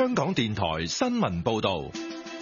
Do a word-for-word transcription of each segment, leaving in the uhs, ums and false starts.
香港電台新聞報道。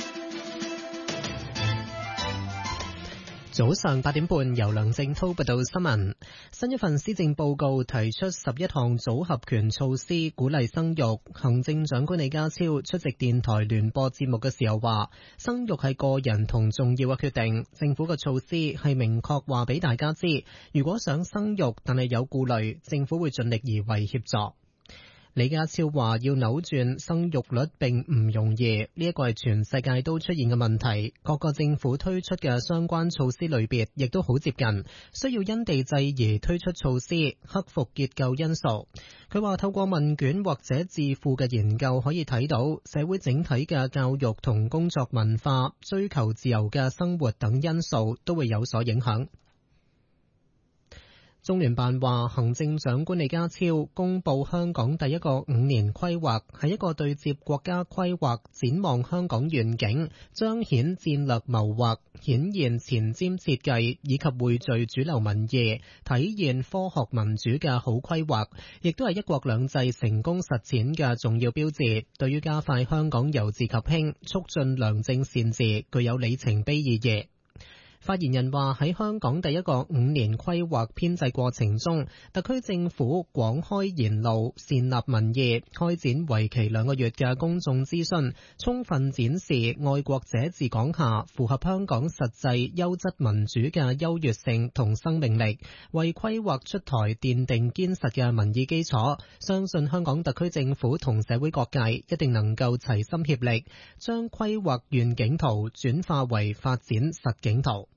早上八點半，由梁正濤報道新聞。新一份施政報告提出十一項組合拳措施，鼓勵生育。行政長官李家超出席電台聯播節目嘅時候話，生育係個人同重要嘅決定，政府嘅措施係明確話俾大家知，如果想生育但係有顧慮，政府會盡力而為協助。李家超話要扭轉生育率並唔容易，呢一個係全世界都出現嘅問題。各個政府推出嘅相關措施類別亦都好接近，需要因地制宜推出措施，克服結構因素。佢話透過問卷或者智庫嘅研究可以睇到，社會整體嘅教育同工作文化、追求自由嘅生活等因素都會有所影響。中聯辦話，行政長官李家超公布香港第一個五年規劃，係一個對接國家規劃、展望香港願景、彰顯戰略謀劃、顯現前瞻設計以及匯聚主流民意、體現科學民主嘅好規劃，亦都係一國兩制成功實踐嘅重要標誌，對於加快香港由治及興、促進良政善治具有里程碑意義。發言人話，喺香港第一個五年規劃編制過程中，特區政府廣開言路，善納民意，開展為期兩個月嘅公眾諮詢，充分展示愛國者治港下符合香港實際優質民主嘅優越性同生命力，為規劃出台奠定堅實嘅民意基礎。相信香港特區政府同社會各界一定能夠齊心協力，將規劃願景圖轉化為發展實景圖。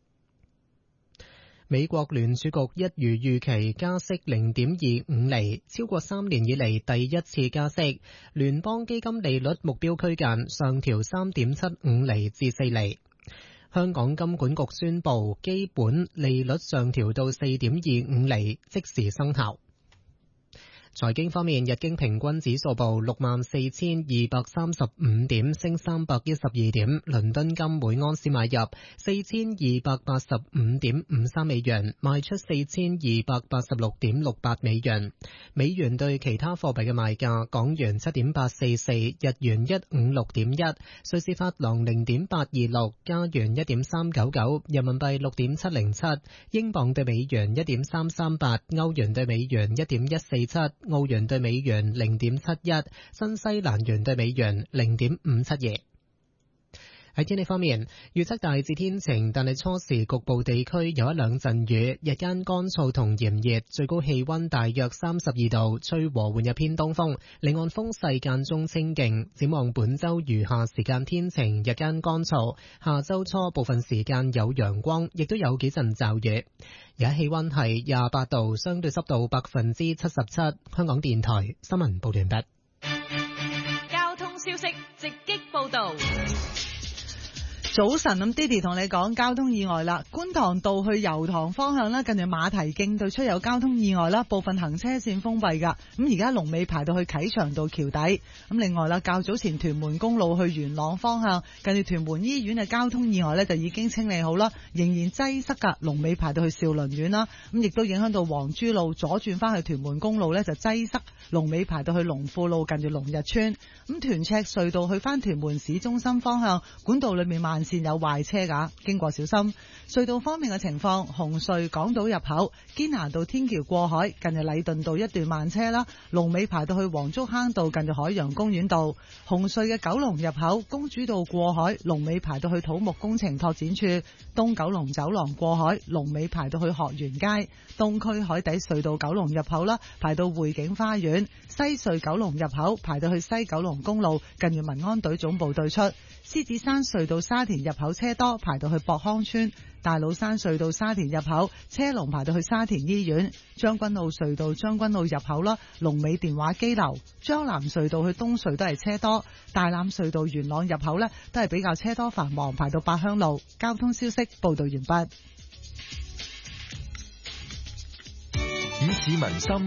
美國聯儲局一如預期加息零點二五厘，超過三年以嚟第一次加息。聯邦基金利率目標區間上調三點七五厘至四厘。香港金管局宣布基本利率上調到四點二五厘，即時生效。財經方面，日經平均指數報六萬四千二百三十五點，升三百一十二點。倫敦金每盎司買入四千二百八十五點五三美元，賣出四千二百八十六點六八美元。美元對其他貨幣嘅賣價：港元七點八四四，日元一五六點一，瑞士法郎零點八二六，加元一點三九九，人民幣六點七零七，英鎊對美元一點三三八，歐元對美元一點一四七。澳元對美元零點七一，新西蘭元對美元零點五七二。喺天氣方面，預測大致天晴，但係初時局部地區有一兩陣雨，日間乾燥同炎熱，最高氣溫大約三十二度，吹和緩日偏東風，離岸風勢間中清勁。展望本周餘下時間天晴，日間乾燥，下周初部分時間有陽光，亦都有幾陣驟雨。而家氣溫係廿八度，相對濕度百分之七十七。香港電台新聞報完畢。 交通消息直擊報道。 早晨，咁爹哋同你講交通意外啦。觀塘道去油塘方向咧，近住馬蹄徑對出有交通意外啦，部分行車線封閉噶。咁而家龍尾排到去啟祥道橋底。咁另外啦，較早前屯門公路去元朗方向，近住屯門醫院嘅交通意外咧就已經清理好啦，仍然擠塞噶，龍尾排到去兆麟苑啦。咁亦都影響到黃珠路左轉翻去屯門公路咧就擠塞，龍尾排到去龍富路近住龍日村。咁屯赤隧道去翻屯門市中心方向，管道裏面慢線有壞車噶，經過小心。隧道方面嘅情況，紅隧港島入口堅拿道天橋過海，近住禮頓道一段慢車啦，龍尾排到去黃竹坑道近住海洋公園道。紅隧嘅九龍入口公主道過海，龍尾排到去土木工程拓展處。東九龍走廊過海，龍尾排到去學園街。東區海底隧道九龍入口啦，排到匯景花園。西隧九龍入口排到去西九龍公路近住民安隊總部對出。獅子山隧道沙田入口車多，排到去博康村。大老山隧道沙田入口車龍排到去沙田醫院。將軍澳隧道將軍澳入口啦，龍尾電話機樓。將南隧道去東隧都係車多。大欖隧道元朗入口呢都係比較車多繁忙，排到八鄉路。交通消息報道完畢。 以市民心